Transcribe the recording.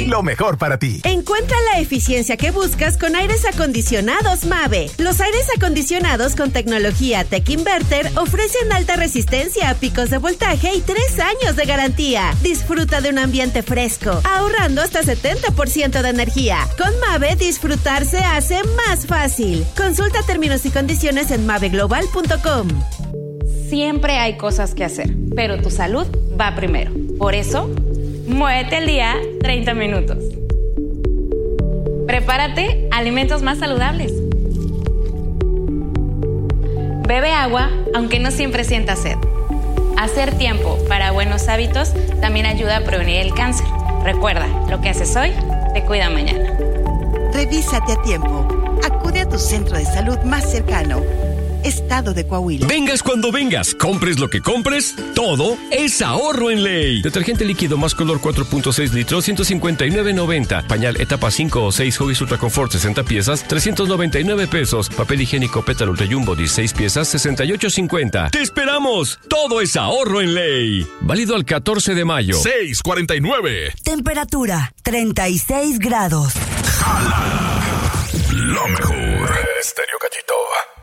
lo mejor para ti. Encuentra la eficiencia que buscas con aires acondicionados Mave. Los aires acondicionados con tecnología Tech Inverter ofrecen alta resistencia a picos de voltaje y 3 años de garantía. Disfruta de un ambiente fresco, ahorrando hasta 70% de energía. Con Mave, disfrutar se hace más fácil. Consulta términos y condiciones en maveglobal.com. Siempre hay cosas que hacer, pero tu salud va primero. Por eso, muévete al día 30 minutos. Prepárate alimentos más saludables. Bebe agua, aunque no siempre sientas sed. Hacer tiempo para buenos hábitos también ayuda a prevenir el cáncer. Recuerda, lo que haces hoy te cuida mañana. Revísate a tiempo. Acude a tu centro de salud más cercano. Estado de Coahuila. Vengas cuando vengas, compres lo que compres, todo es ahorro en ley. Detergente líquido más color 4.6 litros, 159.90. Pañal etapa 5 o 6 Huggies Ultra Confort 60 piezas, 399 pesos. Papel higiénico Pétalo Ultra Jumbo 16 piezas, 68.50. ¡Te esperamos! Todo es ahorro en ley. Válido al 14 de mayo. 6:49. Temperatura 36 grados. Jala. Lo mejor. Estéreo Cachito.